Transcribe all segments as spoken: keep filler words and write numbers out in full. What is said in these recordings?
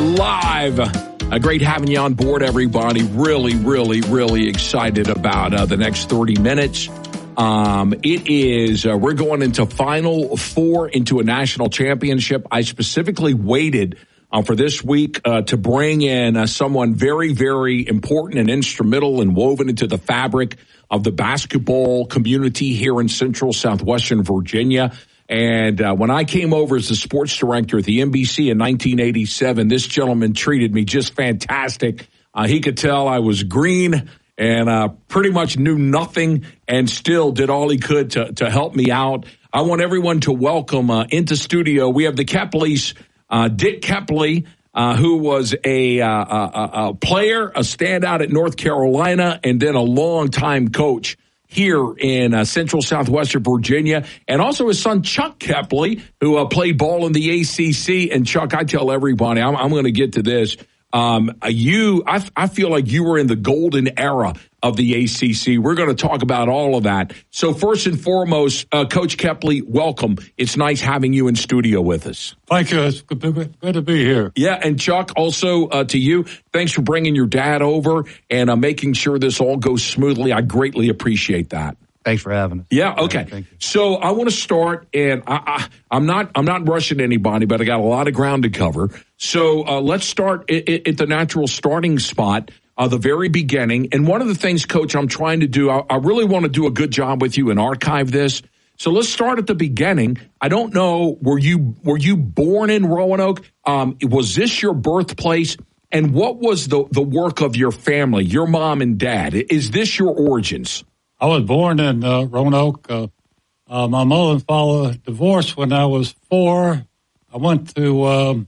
live. Uh, great having you on board, everybody. Really, really, really excited about uh, the next thirty minutes. Um, it is, uh, we're going into Final Four, into a national championship. I specifically waited uh, for this week uh, to bring in uh, someone very, very important and instrumental and woven into the fabric of the basketball community here in Central Southwestern Virginia. And uh, when I came over as the sports director at the N B C in nineteen eighty-seven, this gentleman treated me just fantastic. Uh, he could tell I was green and uh, pretty much knew nothing and still did all he could to, to help me out. I want everyone to welcome uh, into studio. We have the Kepleys, uh, Dick Kepley, uh, who was a, uh, a, a player, a standout at North Carolina, and then a longtime coach here in uh, Central Southwestern Virginia, and also his son Chuck Kepley, who uh, played ball in the A C C. And Chuck, I tell everybody, I'm, I'm going to get to this. Um, you, I, I feel like you were in the golden era of the A C C. We're going to talk about all of that. So first and foremost, uh, Coach Kepley, welcome. It's nice having you in studio with us. Thank you. It's good to be, good to be here. Yeah, and Chuck, also uh, to you, thanks for bringing your dad over and uh, making sure this all goes smoothly. I greatly appreciate that. Thanks for having us. Yeah, okay. Thank you. So I want to start, and I, I, I'm not I'm not rushing anybody, but I got a lot of ground to cover. So uh, let's start at, at the natural starting spot, uh, the very beginning. And one of the things, Coach, I'm trying to do, I, I really want to do a good job with you and archive this. So let's start at the beginning. I don't know, were you were you born in Roanoke? Um, was this your birthplace? And what was the, the work of your family, your mom and dad? Is this your origins? I was born in uh, Roanoke. Uh, uh, my mother and father divorced when I was four. I went to um,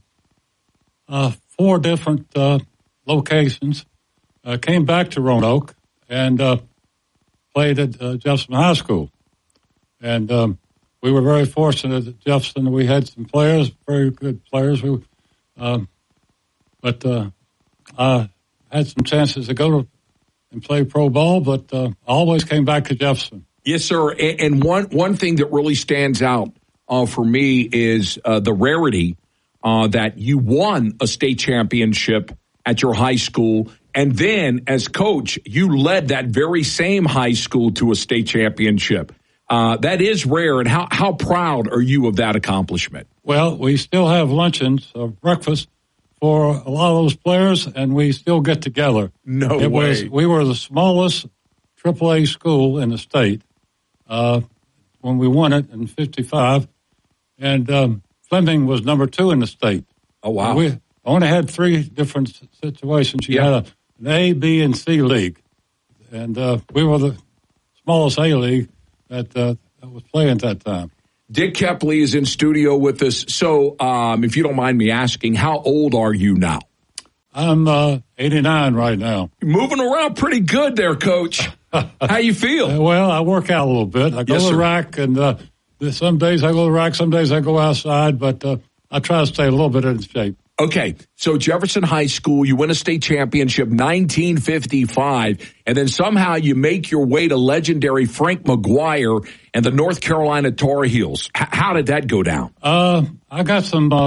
uh, four different uh, locations. Uh, came back to Roanoke and uh, played at uh, Jefferson High School. And um, we were very fortunate at Jefferson. We had some players, very good players. We, um, but uh, I had some chances to go to and play pro ball, but uh, I always came back to Jefferson. Yes, sir. And, and one one thing that really stands out uh, for me is uh, the rarity uh, that you won a state championship at your high school, and then as coach, you led that very same high school to a state championship. Uh, that is rare, and how, how proud are you of that accomplishment? Well, we still have luncheons, uh, breakfast, for a lot of those players, and we still get together. No it way. Was, we were the smallest triple A school in the state uh, when we won it in fifty-five, and um, Fleming was number two in the state. Oh, wow. And we only had three different situations. You yeah. had a, an A, B, and C league, and uh, we were the smallest A league that, uh, that was playing at that time. Dick Kepley is in studio with us. So, um, if you don't mind me asking, how old are you now? I'm uh, eighty-nine right now. You're moving around pretty good there, Coach. How you feel? Uh, well, I work out a little bit. I go yes, to the sir. rack, and uh, some days I go to the rack, some days I go outside, but uh, I try to stay a little bit in shape. Okay, so Jefferson High School, you win a state championship nineteen fifty-five, and then somehow you make your way to legendary Frank McGuire and the North Carolina Tar Heels. H- how did that go down? Uh, I got some, uh,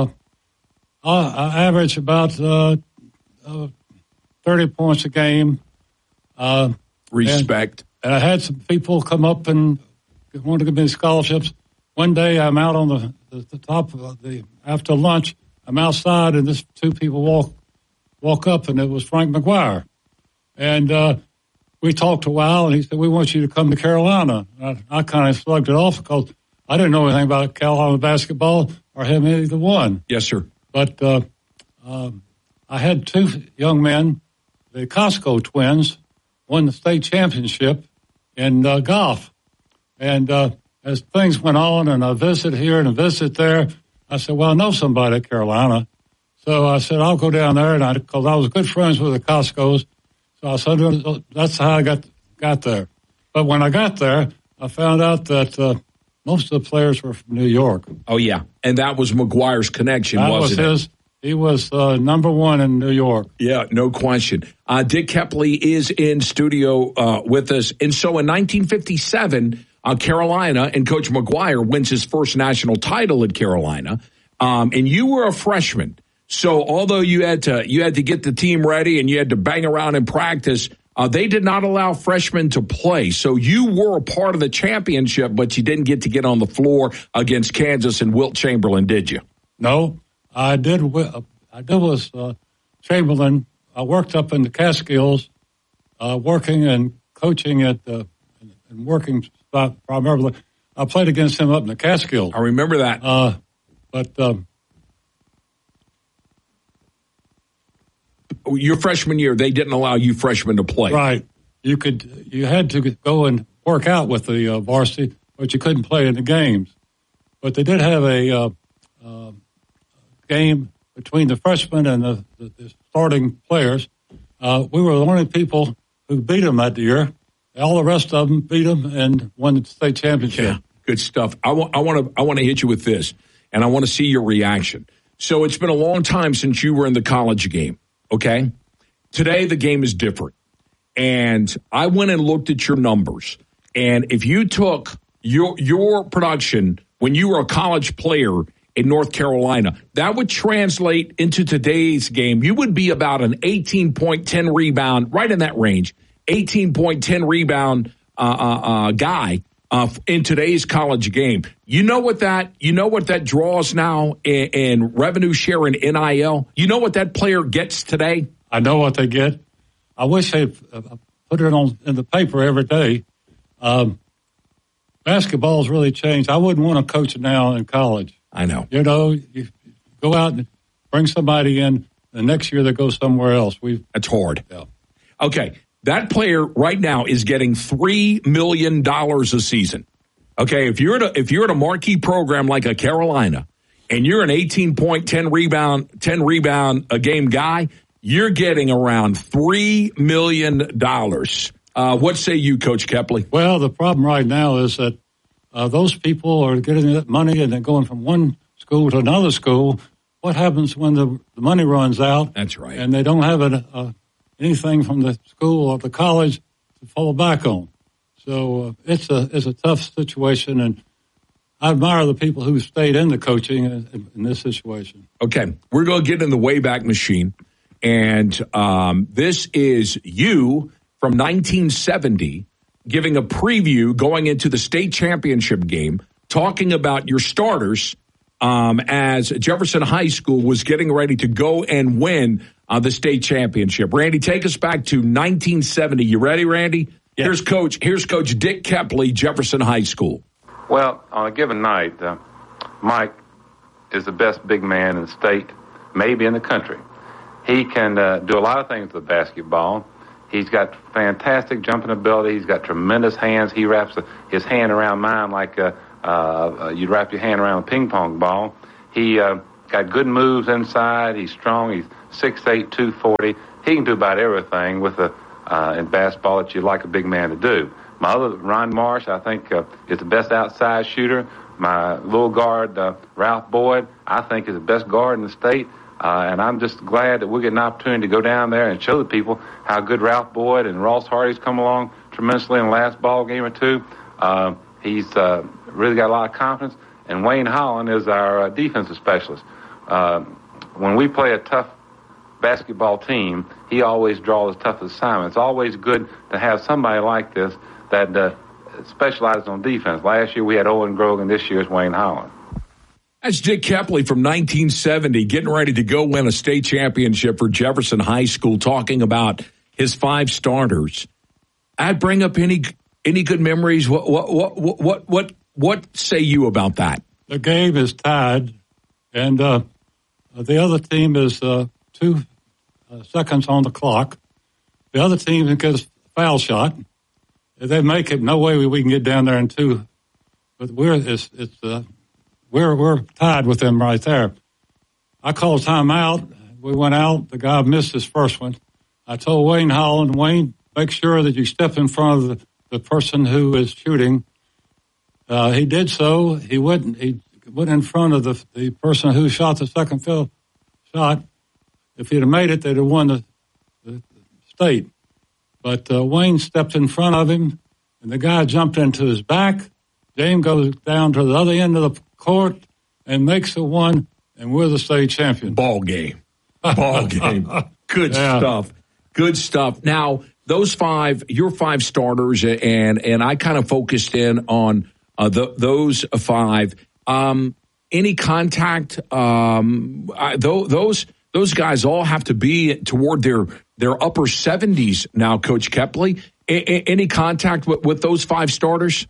I average about uh, uh, thirty points a game. Uh, Respect. And, and I had some people come up and wanted to give me scholarships. One day I'm out on the, the, the top of the, after lunch, I'm outside, and this two people walk walk up, and it was Frank McGuire. And uh, we talked a while, and he said, we want you to come to Carolina. I, I kind of slugged it off because I didn't know anything about Carolina basketball or him either one. Yes, sir. But uh, um, I had two young men, the Costco twins, won the state championship in uh, golf. And uh, as things went on, and I visited here and I visited there, I said, well, I know somebody at Carolina. So I said, I'll go down there, and I, because I was good friends with the Costcos. So I said, that's how I got got there. But when I got there, I found out that uh, most of the players were from New York. Oh, yeah. And that was McGuire's connection, that wasn't was his, it? He was uh, number one in New York. Yeah, no question. Uh, Dick Kepley is in studio uh, with us. And so in nineteen fifty-seven, uh, Carolina, and Coach McGuire wins his first national title at Carolina. Um, and you were a freshman. So although you had to you had to get the team ready and you had to bang around in practice, uh, they did not allow freshmen to play. So you were a part of the championship, but you didn't get to get on the floor against Kansas and Wilt Chamberlain, did you? No, I did. I did was uh, Chamberlain. I worked up in the Catskills, uh, working and coaching at the and working primarily. I played against him up in the Catskills. I remember that. Uh, but um, your freshman year, they didn't allow you freshmen to play. Right. You could. You had to go and work out with the uh, varsity, but you couldn't play in the games. But they did have a uh, uh, game between the freshmen and the, the, the starting players. Uh, we were the only people who beat them that year. All the rest of them beat them and won the state championship. Yeah, good stuff. I want, I want to, I want to hit you with this, and I want to see your reaction. So it's been a long time since you were in the college game. Okay, today the game is different, and I went and looked at your numbers. And if you took your your production when you were a college player in North Carolina, that would translate into today's game. You would be about an eighteen point one zero rebound, right in that range, eighteen point one zero rebound uh, uh, uh, guy uh, in today's college game. You know what that you know what that draws now in, in revenue share and N I L? You know what that player gets today? I know what they get. I wish they uh, put it on in the paper every day. Um, basketball's really changed. I wouldn't want to coach it now in college. I know. You know, you go out and bring somebody in, the next year they go somewhere else. We That's hard. Yeah. Okay, that player right now is getting three million dollars a season. Okay, if you're at a, if you're at a marquee program like a Carolina and you're an eighteen point one zero rebound, ten rebound a game guy, you're getting around three million dollars. Uh, what say you, Coach Kepley? Well, the problem right now is that Uh, those people are getting that money and they're going from one school to another school. What happens when the, the money runs out? That's right. And they don't have a, uh, anything from the school or the college to fall back on. So uh, it's a it's a tough situation, and I admire the people who stayed in the coaching in, in this situation. Okay, we're going to get in the Wayback Machine, and um, this is you from nineteen seventy. Giving a preview going into the state championship game, talking about your starters um, as Jefferson High School was getting ready to go and win uh, the state championship. Randy, take us back to nineteen seventy. You ready, Randy? Yeah. Here's Coach. Here's Coach Dick Kepley, Jefferson High School. Well, on a given night, uh, Mike is the best big man in the state, maybe in the country. He can uh, do a lot of things with basketball. He's got fantastic jumping ability. He's got tremendous hands. He wraps his hand around mine like uh, uh, you'd wrap your hand around a ping pong ball. He uh, got good moves inside. He's strong. He's six eight, two forty. He can do about everything with a uh, in basketball that you'd like a big man to do. My other, Ron Marsh, I think, uh, is the best outside shooter. My little guard, uh, Ralph Boyd, I think is the best guard in the state. Uh, and I'm just glad that we're getting an opportunity to go down there and show the people how good Ralph Boyd and Ross Hardy's come along tremendously in the last ball game or two. Uh, he's uh, really got a lot of confidence. And Wayne Holland is our uh, defensive specialist. Uh, when we play a tough basketball team, he always draws the toughest assignment. It's always good to have somebody like this that uh, specializes on defense. Last year we had Owen Grogan. This year it's Wayne Holland. That's Dick Kepley from nineteen seventy, getting ready to go win a state championship for Jefferson High School, talking about his five starters. I'd bring up any any good memories. What what what what what what say you about that? The game is tied, and uh, the other team is uh, two uh, seconds on the clock. The other team gets a foul shot. If they make it, no way we can get down there in two. But we're it's it's. Uh, We're we're tied with them right there. I called timeout. We went out. The guy missed his first one. I told Wayne Holland, Wayne, make sure that you step in front of the, the person who is shooting. Uh, he did so. He went he went in front of the the person who shot the second field shot. If he'd have made it, they'd have won the, the state. But uh, Wayne stepped in front of him, and the guy jumped into his back. James goes down to the other end of the court and makes a one, and we're the state champion. Ball game. Ball game. Good yeah. stuff. Good stuff. Now, those five, your five starters, and and I kind of focused in on uh, the, those five. Um, any contact? Um, I, th- those those guys all have to be toward their their upper seventies now. Coach Kepley, a- a- any contact with, with those five starters?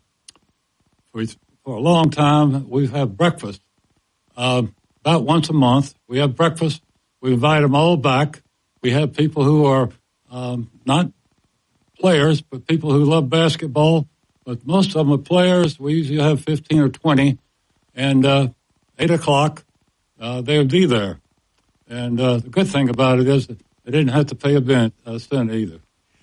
For, for a long time, we've had breakfast uh, about once a month. We have breakfast. We invite them all back. We have people who are um, not players, but people who love basketball. But most of them are players. We usually have fifteen or twenty. And uh, eight o'clock, uh, they would be there. And uh, the good thing about it is that they didn't have to pay a bit, uh, cent either.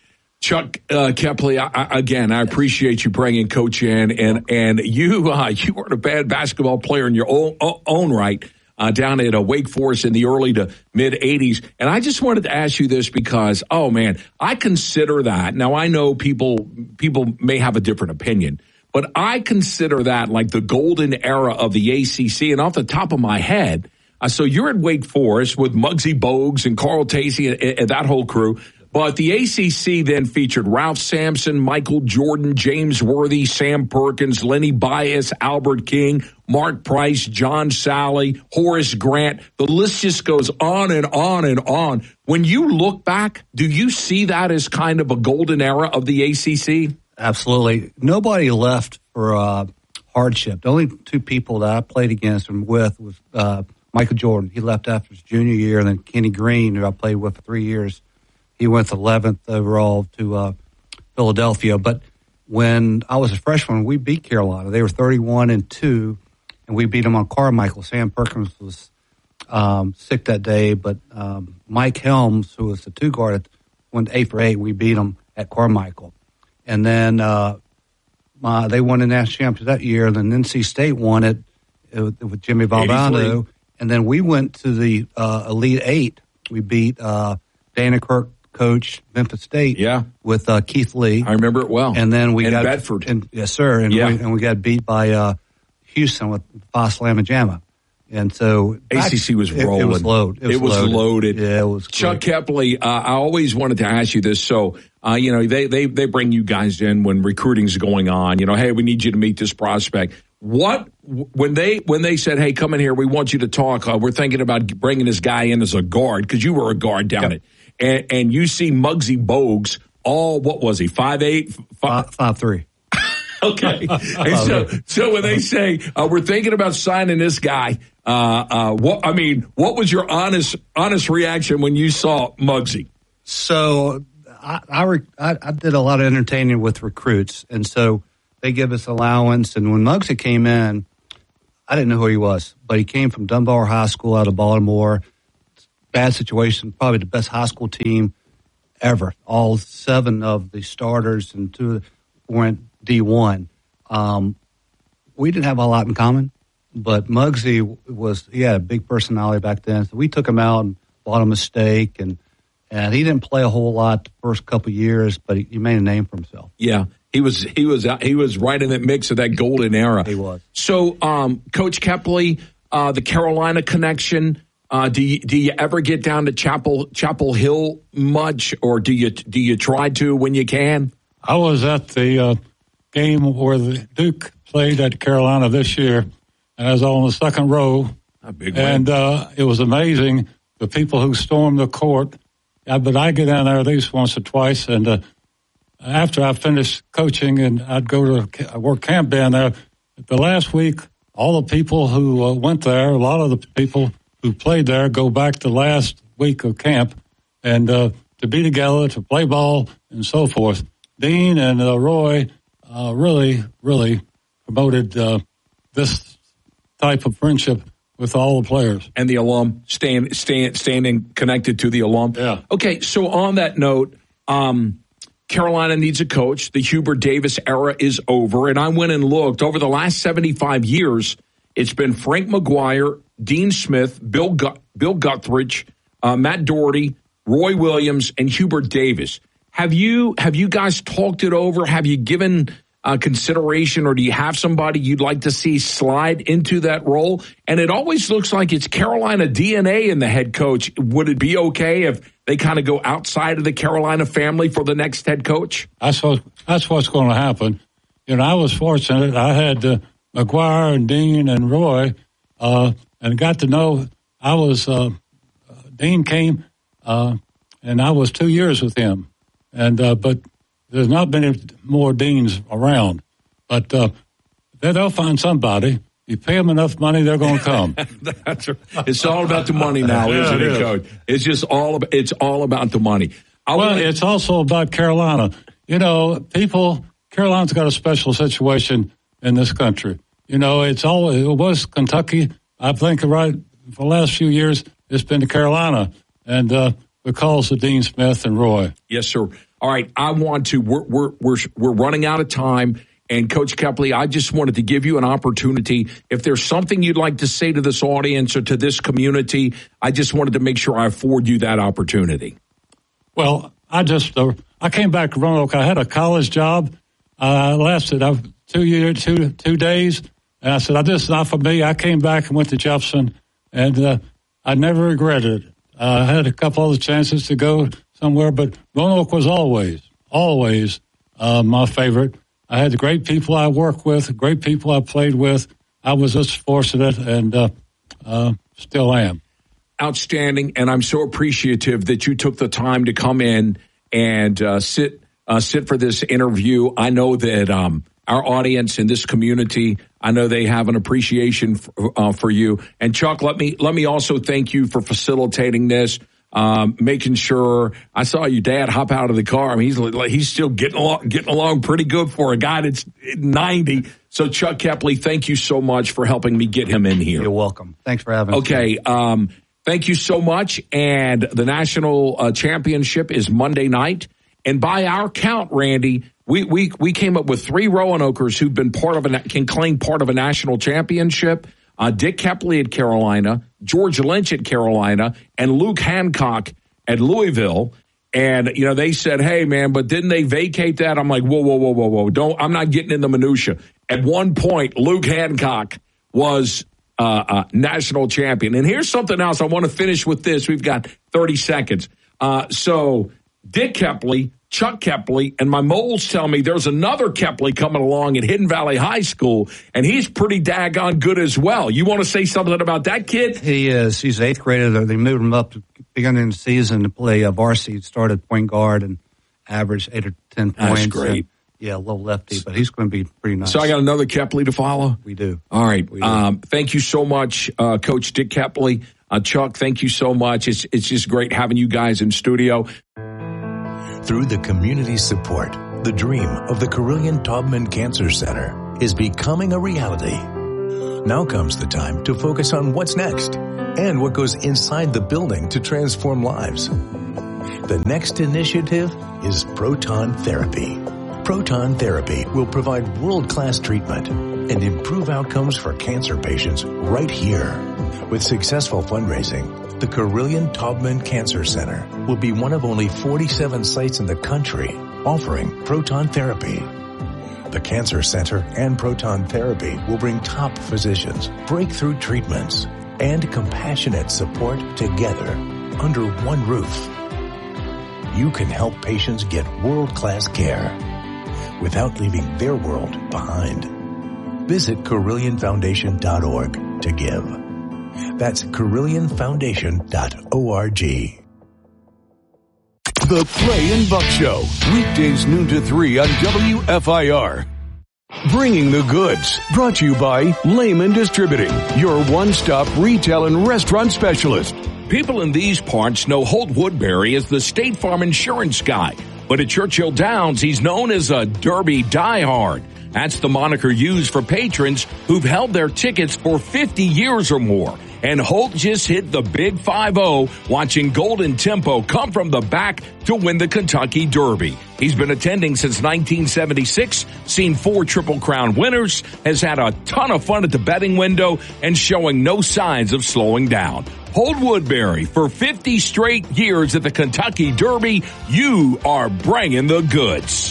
Chuck uh, Kepley, I, I, again, I appreciate you bringing Coach in. And, and you uh, you weren't a bad basketball player in your own, own right. Uh, down at uh, Wake Forest in the early to mid-eighties. And I just wanted to ask you this because, oh, man, I consider that. Now, I know people people may have a different opinion, but I consider that like the golden era of the A C C. And off the top of my head, uh, so you're at Wake Forest with Muggsy Bogues and Carl Tacey and, and that whole crew. But the A C C then featured Ralph Sampson, Michael Jordan, James Worthy, Sam Perkins, Lenny Bias, Albert King, Mark Price, John Sally, Horace Grant. The list just goes on and on and on. When you look back, do you see that as kind of a golden era of the A C C? Absolutely. Nobody left for uh, hardship. The only two people that I played against and with was uh, Michael Jordan. He left after his junior year, and then Kenny Green, who I played with for three years. He went eleventh overall to uh, Philadelphia. But when I was a freshman, we beat Carolina. They were thirty-one and two, and we beat them on Carmichael. Sam Perkins was um, sick that day, but um, Mike Helms, who was the two guard, went eight for eight. We beat them at Carmichael. And then uh, my, they won the national championship that year, and then N C State won it, it with Jimmy Valvano. And then we went to the uh, Elite Eight. We beat uh, Dana Kirk coach Memphis State, yeah, with uh, Keith Lee. I remember it well. And then we and got Bedford, and, yes, sir. And, yeah. we, and we got beat by uh, Houston with Foss Lamma Jamma. And so A C C was rolling. It, it was loaded. It was, it was loaded. loaded. Yeah, it was. Chuck Kepley, uh, I always wanted to ask you this. So, uh, you know, they they they bring you guys in when recruiting's going on. You know, hey, we need you to meet this prospect. What when they when they said, hey, come in here, we want you to talk. Uh, we're thinking about bringing this guy in as a guard because you were a guard down yep. it. And, and you see Muggsy Bogues, all, what was he, five eight? Five, five three. Okay. And so, so when they say, uh, we're thinking about signing this guy, uh, uh, what, I mean, what was your honest, honest reaction when you saw Muggsy? So I, I, I, I did a lot of entertaining with recruits. And so they give us allowance. And when Muggsy came in, I didn't know who he was, but he came from Dunbar High School out of Baltimore. Bad situation, probably the best high school team ever. All seven of the starters and two went D one. Um, we didn't have a lot in common, but Muggsy was, he had a big personality back then. So we took him out and bought him a steak, and, and he didn't play a whole lot the first couple of years, but he, he made a name for himself. Yeah. He was he was he was right in that mix of that golden era. He was. So, um, Coach Kepley, uh, the Carolina connection. Uh, do you do you ever get down to Chapel Chapel Hill much, or do you do you try to when you can? I was at the uh, game where the Duke played at Carolina this year, and I was on the second row. A big and uh, it was amazing the people who stormed the court. Yeah, but I get down there at least once or twice, and uh, after I finished coaching, and I'd go to work camp down there. The last week, all the people who uh, went there, a lot of the people who played there go back to last week of camp and uh, to be together, to play ball, and so forth. Dean and uh, Roy uh, really, really promoted uh, this type of friendship with all the players. And the alum, staying, staying, staying connected to the alum. Yeah. Okay, so on that note, um, Carolina needs a coach. The Hubert Davis era is over. And I went and looked. Over the last seventy-five years, it's been Frank McGuire, Dean Smith, Bill Gut- Bill Guthridge, uh, Matt Doherty, Roy Williams, and Hubert Davis. Have you have you guys talked it over? Have you given uh, consideration, or do you have somebody you'd like to see slide into that role? And it always looks like it's Carolina D N A in the head coach. Would it be okay if they kind of go outside of the Carolina family for the next head coach? That's what, that's what's going to happen. You know, I was fortunate. I had uh, McGuire and Dean and Roy, uh, and got to know. I was uh, Dean came, uh, and I was two years with him, and uh, but there's not many more Deans around. But uh, they'll find somebody. You pay them enough money, they're going to come. That's right. It's all about the money now, yeah, isn't it, it is. Coach? It's just all. It's all about the money. I well, wanna... it's also about Carolina. You know, people. Carolina's got a special situation in this country. You know, it's all. It was Kentucky. I think right for the last few years, it's been to Carolina, and uh, because of Dean Smith and Roy. Yes, sir. All right, I want to. We're we're we're we're running out of time. And Coach Kepley, I just wanted to give you an opportunity. If there's something you'd like to say to this audience or to this community, I just wanted to make sure I afford you that opportunity. Well, I just, uh, I came back to Roanoke. I had a college job. I uh, lasted uh, two years, two, two days. And I said, this is not for me. I came back and went to Jefferson, and uh, I never regretted it. Uh, I had a couple other chances to go somewhere, but Roanoke was always, always uh, my favorite. I had the great people I worked with, great people I played with. I was just fortunate, and uh, uh, still am. Outstanding, and I'm so appreciative that you took the time to come in and uh, sit uh, sit for this interview. I know that um, our audience in this community, I know they have an appreciation for, uh, for you. And Chuck, let me let me also thank you for facilitating this. Um, making sure I saw your dad hop out of the car. I mean, he's he's still getting along, getting along pretty good for a guy that's ninety. So, Chuck Kepley, thank you so much for helping me get him in here. You're welcome. Thanks for having me. Okay. Um, thank you so much. And the national uh, championship is Monday night. And by our count, Randy, we we we came up with three Roanokers who've been part of a can claim part of a national championship. Uh, Dick Kepley at Carolina, George Lynch at Carolina, and Luke Hancock at Louisville. And, you know, they said, hey, man, but didn't they vacate that? I'm like, whoa, whoa, whoa, whoa, whoa. Don't, I'm not getting into minutia. At one point, Luke Hancock was uh, uh, national champion. And here's something else. I want to finish with this. We've got thirty seconds. Uh, so Dick Kepley, Chuck Kepley, and my moles tell me there's another Kepley coming along at Hidden Valley High School, and he's pretty daggone good as well. You want to say something about that kid? He is. He's eighth grader. They moved him up to beginning of the season to play a varsity. Started point guard and averaged eight or ten points. That's great. And, yeah, a little lefty, but he's going to be pretty nice. So I got another Kepley to follow? We do. All right. We do. Um, thank you so much, uh, Coach Dick Kepley. Uh, Chuck, thank you so much. It's, it's just great having you guys in studio. Through the community support, the dream of the Carilion Taubman Cancer Center is becoming a reality. Now comes the time to focus on what's next and what goes inside the building to transform lives. The next initiative is proton therapy. Proton therapy will provide world-class treatment and improve outcomes for cancer patients right here. With successful fundraising, the Carilion Taubman Cancer Center will be one of only forty-seven sites in the country offering proton therapy. The Cancer Center and proton therapy will bring top physicians, breakthrough treatments, and compassionate support together under one roof. You can help patients get world-class care without leaving their world behind. Visit Carilion Foundation dot org to give. That's Carilion Foundation dot org. The Clay and Buck Show, weekdays noon to three on W F I R. Bringing the goods, brought to you by Lehman Distributing, your one-stop retail and restaurant specialist. People in these parts know Holt Woodbury as the State Farm insurance guy, but at Churchill Downs, he's known as a Derby diehard. That's the moniker used for patrons who've held their tickets for fifty years or more. And Holt just hit the big five oh watching Golden Tempo come from the back to win the Kentucky Derby. He's been attending since nineteen seventy-six, seen four Triple Crown winners, has had a ton of fun at the betting window, and showing no signs of slowing down. Holt Woodbury, for fifty straight years at the Kentucky Derby, you are bringing the goods.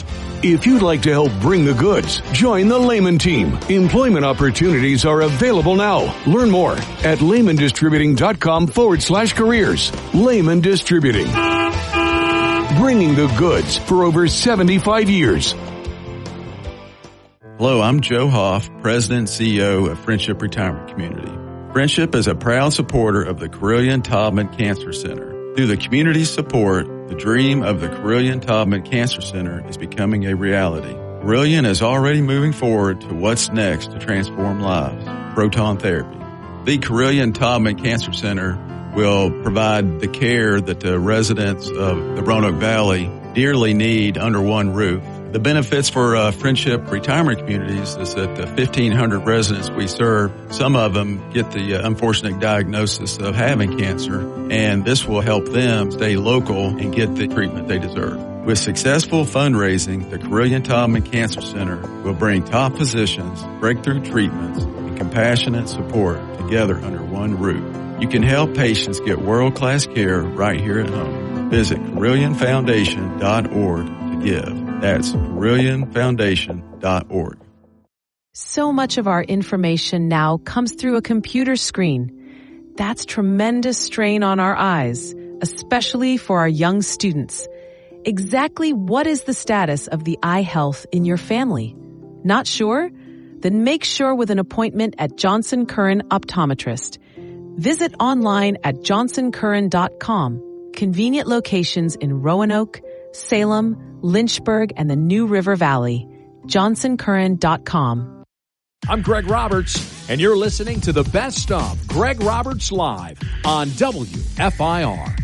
If you'd like to help bring the goods, join the Lehman team. Employment opportunities are available now. Learn more at lehmandistributing.com forward slash careers. Lehman Distributing. Bringing the goods for over seventy-five years. Hello, I'm Joe Hoff, President and C E O of Friendship Retirement Community. Friendship is a proud supporter of the Carilion-Taubman Cancer Center. Through the community support, the dream of the Carilion-Taubman Cancer Center is becoming a reality. Carilion is already moving forward to what's next to transform lives, proton therapy. The Carilion-Taubman Cancer Center will provide the care that the residents of the Roanoke Valley dearly need under one roof. The benefits for uh, Friendship Retirement Communities is that the fifteen hundred residents we serve, some of them get the uh, unfortunate diagnosis of having cancer, and this will help them stay local and get the treatment they deserve. With successful fundraising, the Carilion-Taubman Cancer Center will bring top physicians, breakthrough treatments, and compassionate support together under one roof. You can help patients get world-class care right here at home. Visit Carilion Foundation dot org to give. That's Carilion Foundation dot org. So much of our information now comes through a computer screen. That's tremendous strain on our eyes, especially for our young students. Exactly what is the status of the eye health in your family? Not sure? Then make sure with an appointment at Johnson Curran Optometrist. Visit online at johnson curran dot com. Convenient locations in Roanoke, Salem, Lynchburg, and the New River Valley. johnson curran dot com. I'm Greg Roberts, and you're listening to the best of Greg Roberts Live on W F I R.